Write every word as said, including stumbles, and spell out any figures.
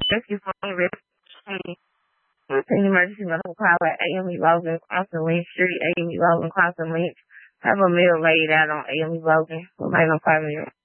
Thank you for the routine emergency medical call at A M E Logan, Crossing Lynch Street, A M E Logan, Crossing Lynch. Have a meal laid out on A M E Logan. Remain on five minutes.